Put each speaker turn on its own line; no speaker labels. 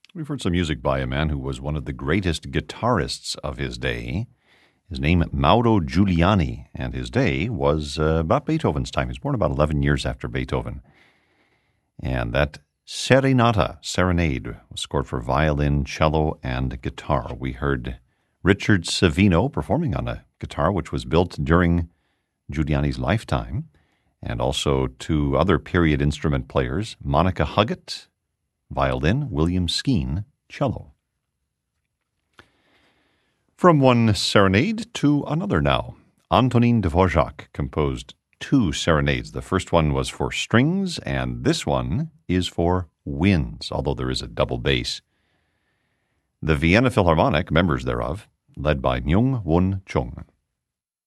We've heard some music by a man who was one of the greatest guitarists of his day. His name, Mauro Giuliani, and his day was about Beethoven's time. He was born about 11 years after Beethoven. And that Serenade, was scored for violin, cello, and guitar. We heard Richard Savino performing on a guitar, which was built during Giuliani's lifetime, and also two other period instrument players, Monica Huggett, violin, William Skeen, cello. From one serenade to another now. Antonin Dvorak composed two serenades. The first one was for strings, and this one is for winds, although there is a double bass. The Vienna Philharmonic, members thereof, led by Myung Won Chung.